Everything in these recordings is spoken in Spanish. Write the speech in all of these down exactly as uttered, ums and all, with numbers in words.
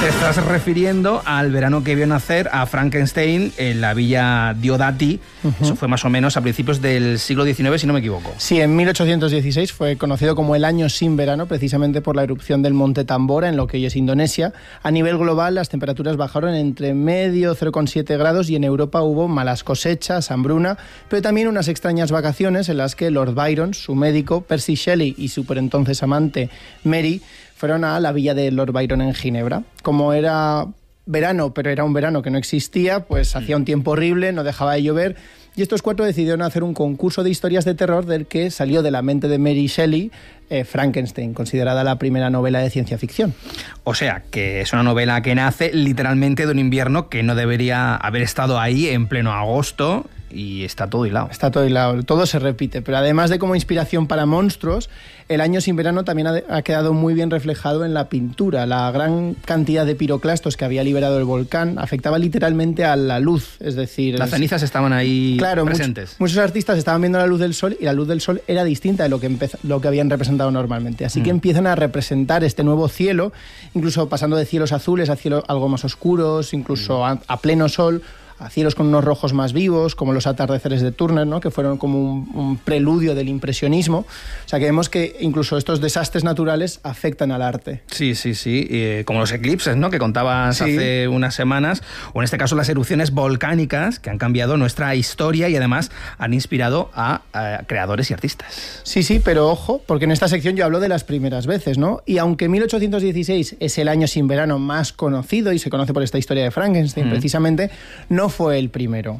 Te estás refiriendo al verano que vio nacer a Frankenstein en la villa Diodati. Uh-huh. Eso fue más o menos a principios del siglo diecinueve, si no me equivoco. Sí, en mil ochocientos dieciséis fue conocido como el año sin verano, precisamente por la erupción del monte Tambora, en lo que hoy es Indonesia. A nivel global, las temperaturas bajaron entre medio cero coma siete grados y en Europa hubo malas cosechas, hambruna, pero también unas extrañas vacaciones en las que Lord Byron, su médico, Percy Shelley y su por entonces amante Mary fueron a la villa de Lord Byron en Ginebra. Como era verano, pero era un verano que no existía, pues mm. hacía un tiempo horrible, no dejaba de llover, y estos cuatro decidieron hacer un concurso de historias de terror del que salió de la mente de Mary Shelley eh, Frankenstein, considerada la primera novela de ciencia ficción. O sea, que es una novela que nace literalmente de un invierno que no debería haber estado ahí en pleno agosto, y está todo hilado. Está todo hilado, todo se repite, pero además de como inspiración para monstruos, el año sin verano también ha, ha quedado muy bien reflejado en la pintura. La gran cantidad de piroclastos que había liberado el volcán afectaba literalmente a la luz, es decir... Las cenizas estaban ahí claro, presentes. Muchos, muchos artistas estaban viendo la luz del sol y la luz del sol era distinta de lo que, empez- lo que habían representado normalmente. Así mm. que empiezan a representar este nuevo cielo, incluso pasando de cielos azules a cielos algo más oscuros, incluso mm. a, a pleno sol, a cielos con unos rojos más vivos, como los atardeceres de Turner, ¿no? Que fueron como un, un preludio del impresionismo. O sea, que vemos que incluso estos desastres naturales afectan al arte. Sí, sí, sí, eh, como los eclipses, ¿no? Que contabas sí. hace unas semanas, o en este caso las erupciones volcánicas, que han cambiado nuestra historia y además han inspirado a, a creadores y artistas. Sí, sí, pero ojo, porque en esta sección yo hablo de las primeras veces, ¿no? Y aunque mil ochocientos dieciséis es el año sin verano más conocido y se conoce por esta historia de Frankenstein, mm. precisamente, no fue el primero.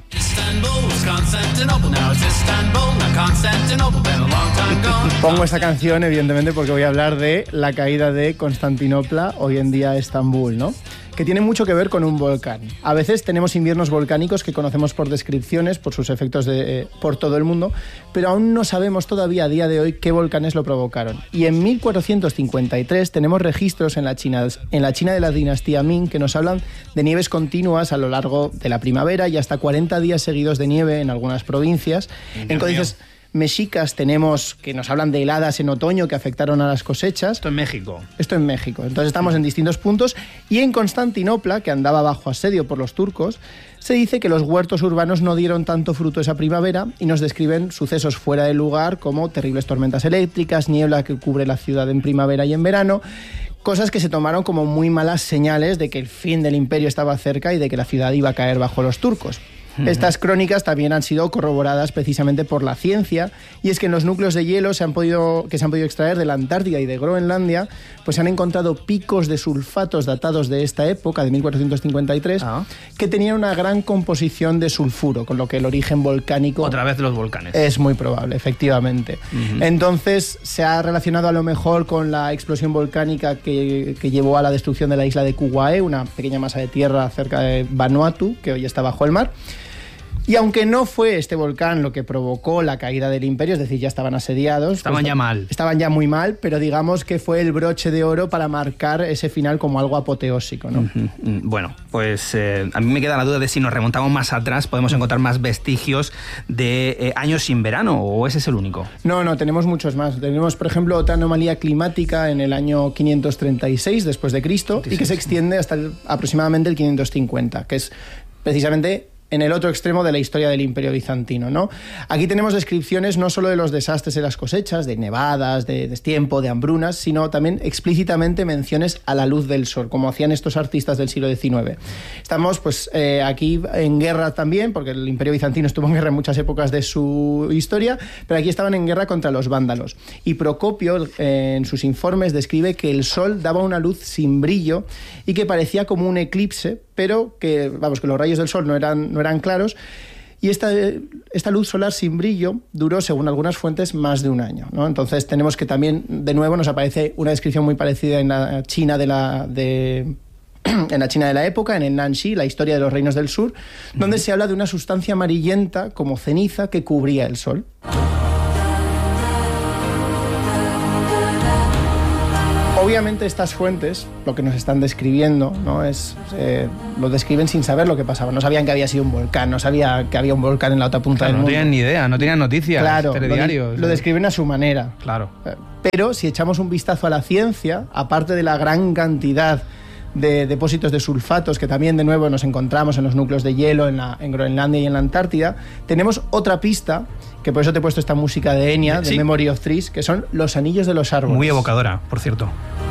Pongo esta canción evidentemente porque voy a hablar de la caída de Constantinopla, hoy en día Estambul, ¿no? Que tiene mucho que ver con un volcán. A veces tenemos inviernos volcánicos que conocemos por descripciones, por sus efectos de, eh, por todo el mundo, pero aún no sabemos todavía a día de hoy qué volcanes lo provocaron. Y en mil cuatrocientos cincuenta y tres tenemos registros en la China, en la China de la dinastía Ming que nos hablan de nieves continuas a lo largo de la primavera y hasta cuarenta días seguidos de nieve en algunas provincias. Dios en códices mexicas tenemos que nos hablan de heladas en otoño que afectaron a las cosechas. Esto en México. Esto en México. Entonces estamos en distintos puntos. Y en Constantinopla, que andaba bajo asedio por los turcos, se dice que los huertos urbanos no dieron tanto fruto esa primavera y nos describen sucesos fuera de lugar como terribles tormentas eléctricas, niebla que cubre la ciudad en primavera y en verano, cosas que se tomaron como muy malas señales de que el fin del imperio estaba cerca y de que la ciudad iba a caer bajo los turcos. Estas crónicas también han sido corroboradas precisamente por la ciencia, y es que en los núcleos de hielo se han podido, que se han podido extraer de la Antártida y de Groenlandia, pues se han encontrado picos de sulfatos datados de esta época, de mil cuatrocientos cincuenta y tres, ah. que tenían una gran composición de sulfuro, con lo que el origen volcánico... Otra vez de los volcanes. Es muy probable, efectivamente. Uh-huh. Entonces se ha relacionado a lo mejor con la explosión volcánica que, que llevó a la destrucción de la isla de Kauai, una pequeña masa de tierra cerca de Vanuatu, que hoy está bajo el mar. Y aunque no fue este volcán lo que provocó la caída del imperio, es decir, ya estaban asediados. Estaban pues, ya mal. Estaban ya muy mal, pero digamos que fue el broche de oro para marcar ese final como algo apoteósico, ¿no? Uh-huh. Bueno, pues eh, a mí me queda la duda de si nos remontamos más atrás, podemos encontrar más vestigios de eh, años sin verano, ¿o ese es el único? No, no, tenemos muchos más. Tenemos, por ejemplo, otra anomalía climática en el año quinientos treinta y seis después de Cristo y que se extiende hasta el, aproximadamente el quinientos cincuenta, que es precisamente en el otro extremo de la historia del Imperio Bizantino, ¿no? Aquí tenemos descripciones no solo de los desastres en las cosechas, de nevadas, de destiempo, de hambrunas, sino también explícitamente menciones a la luz del sol, como hacían estos artistas del siglo diecinueve. Estamos pues eh, aquí en guerra también, porque el Imperio Bizantino estuvo en guerra en muchas épocas de su historia, pero aquí estaban en guerra contra los vándalos. Y Procopio, eh, en sus informes, describe que el sol daba una luz sin brillo y que parecía como un eclipse, pero que, vamos, que los rayos del sol no eran, no eran claros, y esta, esta luz solar sin brillo duró, según algunas fuentes, más de un año, ¿no? Entonces tenemos que también, de nuevo, nos aparece una descripción muy parecida en la China de la... De, en la China de la época, en el Nanxi, la historia de los reinos del sur, donde uh-huh. se habla de una sustancia amarillenta como ceniza que cubría el sol. Obviamente estas fuentes, lo que nos están describiendo, ¿no? es eh, lo describen sin saber lo que pasaba. No sabían que había sido un volcán, no sabían que había un volcán en la otra punta claro, del mundo. No tenían ni idea, no tenían noticias, claro, telediarios. Lo, lo describen a su manera. Claro. Pero si echamos un vistazo a la ciencia, aparte de la gran cantidad de depósitos de sulfatos que también de nuevo nos encontramos en los núcleos de hielo en, la, en Groenlandia y en la Antártida, tenemos otra pista, que por eso te he puesto esta música de Enya, de sí. Memory of Trees, que son los anillos de los árboles. Muy evocadora, por cierto.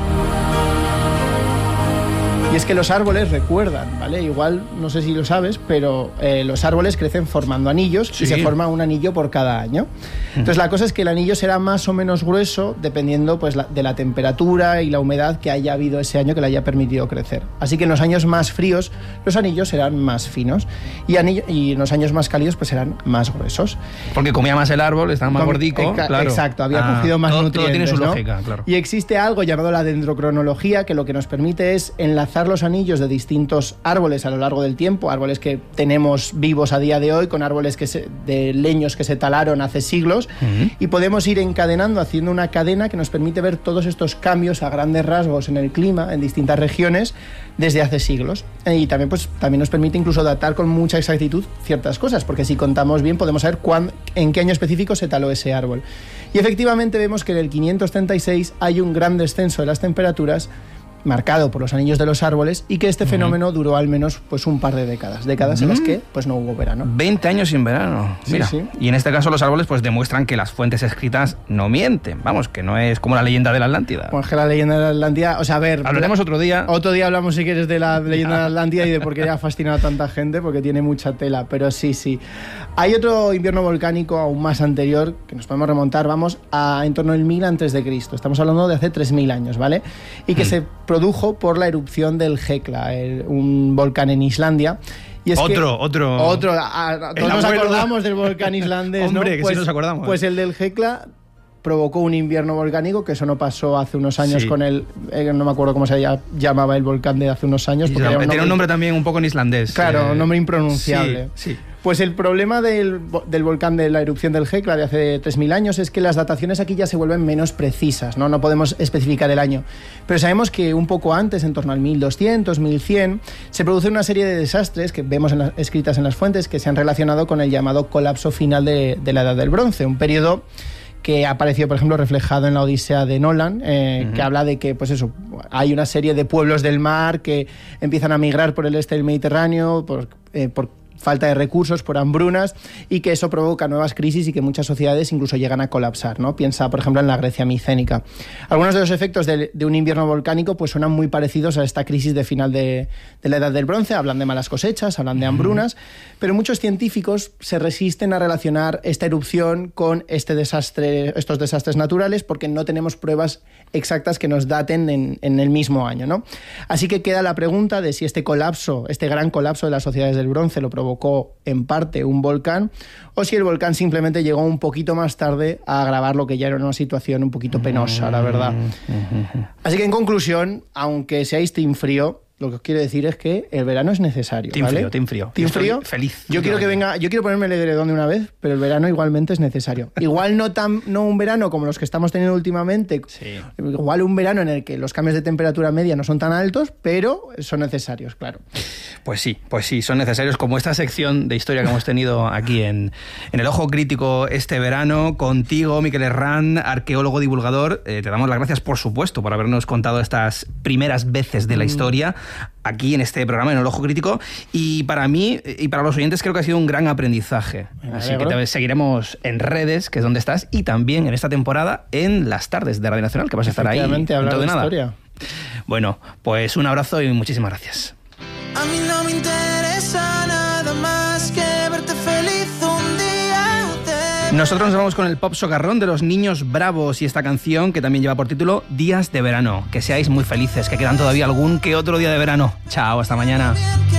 Y es que los árboles recuerdan, ¿vale? Igual, no sé si lo sabes, pero eh, los árboles crecen formando anillos sí. y se forma un anillo por cada año. Entonces la cosa es que el anillo será más o menos grueso dependiendo pues, la, de la temperatura y la humedad que haya habido ese año que le haya permitido crecer. Así que en los años más fríos los anillos serán más finos y, anillo, y en los años más cálidos pues serán más gruesos. Porque comía más el árbol, estaba más Com gordico. Eca Claro. Exacto, había ah, cogido más todo, nutrientes. Todo tiene su ¿no? lógica, claro. Y existe algo llamado la dendrocronología que lo que nos permite es enlazar los anillos de distintos árboles a lo largo del tiempo, árboles que tenemos vivos a día de hoy, con árboles que se, de leños que se talaron hace siglos, uh-huh. y podemos ir encadenando, haciendo una cadena que nos permite ver todos estos cambios a grandes rasgos en el clima, en distintas regiones, desde hace siglos. Y también, pues, también nos permite incluso datar con mucha exactitud ciertas cosas, porque si contamos bien podemos saber cuándo, en qué año específico se taló ese árbol. Y efectivamente vemos que en el quinientos treinta y seis hay un gran descenso de las temperaturas marcado por los anillos de los árboles y que este uh-huh. fenómeno duró al menos pues un par de décadas, décadas uh-huh. en las que pues no hubo verano. veinte años sin verano. Sí, Mira. Sí. Y en este caso los árboles pues demuestran que las fuentes escritas no mienten, vamos, que no es como la leyenda de la Atlántida. Pues que la leyenda de la Atlántida, o sea, a ver, hablaremos otro día. Otro día hablamos si quieres de la leyenda de la Atlántida y de por qué ha fascinado a tanta gente, porque tiene mucha tela, pero sí, sí. Hay otro invierno volcánico aún más anterior que nos podemos remontar, vamos, a en torno al mil antes de Cristo. Estamos hablando de hace tres mil años, ¿vale? Y que mm. se produjo por la erupción del Hekla, el, un volcán en Islandia. Y es otro, que, otro. Otro. A, a, todos nos acordamos del volcán islandés, Hombre, ¿no? que pues, sí nos acordamos. Pues el del Hekla provocó un invierno volcánico, que eso no pasó hace unos años sí. con el... Eh, no me acuerdo cómo se llamaba el volcán de hace unos años. Porque era un nombre, tiene un nombre también un poco en islandés. Claro, eh, un nombre impronunciable. Sí, sí. Pues el problema del, del volcán de la erupción del Hekla de hace tres mil años es que las dataciones aquí ya se vuelven menos precisas, ¿no? No podemos especificar el año. Pero sabemos que un poco antes, en torno al mil doscientos, mil cien, se produce una serie de desastres que vemos en la, escritas en las fuentes que se han relacionado con el llamado colapso final de, de la Edad del Bronce, un periodo que ha aparecido, por ejemplo, reflejado en la Odisea de Nolan, eh, uh-huh. que habla de que, pues eso, hay una serie de pueblos del mar que empiezan a migrar por el este del Mediterráneo, por, eh, por falta de recursos, por hambrunas, y que eso provoca nuevas crisis y que muchas sociedades incluso llegan a colapsar, ¿no? Piensa, por ejemplo, en la Grecia micénica. Algunos de los efectos de, de un invierno volcánico pues suenan muy parecidos a esta crisis de final de, de la Edad del Bronce. Hablan de malas cosechas, hablan de hambrunas, pero muchos científicos se resisten a relacionar esta erupción con este desastre, estos desastres naturales, porque no tenemos pruebas exactas que nos daten en, en el mismo año, ¿no? Así que queda la pregunta de si este colapso, este gran colapso de las sociedades del bronce lo provocó en parte un volcán, o si el volcán simplemente llegó un poquito más tarde a agravar lo que ya era una situación un poquito penosa, la verdad. Así que en conclusión, aunque seáis team frío, lo que os quiero decir es que el verano es necesario. Team ¿vale? frío, team frío. Team frío. Feliz. Yo quiero que venga, yo quiero ponerme el edredón de una vez, pero el verano igualmente es necesario. Igual no tan, no un verano como los que estamos teniendo últimamente. Sí. Igual un verano en el que los cambios de temperatura media no son tan altos, pero son necesarios, claro. Pues sí, pues sí, son necesarios, como esta sección de historia que hemos tenido aquí en, en El Ojo Crítico este verano, contigo, Miquel Herrán, arqueólogo divulgador. Eh, te damos las gracias, por supuesto, por habernos contado estas primeras veces de la mm. historia aquí en este programa, en El Ojo Crítico, y para mí y para los oyentes creo que ha sido un gran aprendizaje. Así que te seguiremos en redes, que es donde estás, y también en esta temporada en las tardes de Radio Nacional, que vas a estar ahí dentro de nada. Historia. Bueno, pues un abrazo y muchísimas gracias. A mí no me interesa nada más que verte feliz un día. De... Nosotros nos vamos con el pop socarrón de los Niños Bravos y esta canción que también lleva por título Días de Verano. Que seáis muy felices, que quedan todavía algún que otro día de verano. Chao, hasta mañana.